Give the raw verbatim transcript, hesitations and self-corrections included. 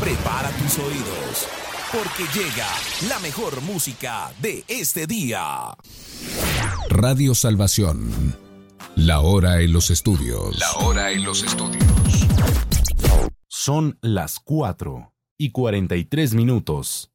Prepara tus oídos, porque llega la mejor música de este día. Radio Salvación. La hora en los estudios. La hora en los estudios. Son las cuatro y cuarenta y tres minutos.